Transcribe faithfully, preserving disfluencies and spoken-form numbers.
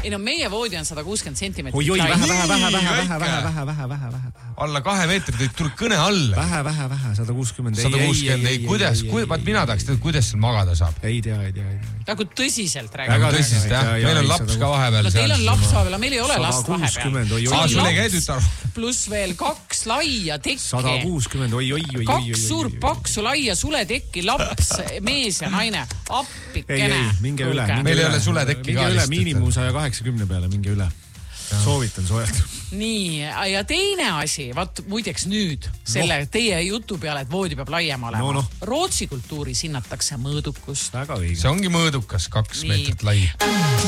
Ei no meie voodi on sada kuuskümmend sentimeetrit. Oi, oi, vähe, lai. vähe, vähe, vähe, vähe, vähe, vähe, vähe, vähe, vähe. Alla kahe meetrit, et tuleb kõne alla. Vähe, vähe, vähe, sada kuuskümmend. sada kuuskümmend, ei, kuidas, vaat mina tahaks teada, kuidas seal magada saab. Ei tea, ei tea, ei tea. Nagu tõsiselt räägime. Väga tõsiselt, jah. Meil on laps ka vahepeal. No teil on laps vahepeal, meil ei ole last vahepeal. Aa, sul ei käi tütar. Pluss veel kaks laia tekke. sada kuuskümmend, oi, oi, oi. Kaks suurt paksu laia suletekki, laps, mees ja naine. Appikene. Ei, ei, minge üle. Meil ei ole suletekki ka. Minge üle miinimum saja kaheksakümne peale, minge üle. Soovitan soojalt. Nii, ja teine asi, vaat muideks nüüd selle no. teie jutu peale, et voodi peab laiem olema. No, no. Rootsi kultuuris hinnatakse mõõdukust. Väga õige. See ongi mõõdukas, kaks Nii. meetrit lai.